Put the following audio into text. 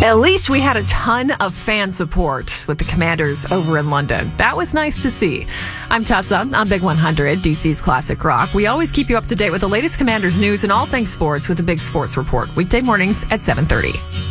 At least we had a ton of fan support with the Commanders over in London. That was nice to see. I'm Tessa on Big 100, DC's Classic Rock. We always keep you up to date with the latest Commanders news and all things sports with the Big Sports Report. Weekday mornings at 7:30.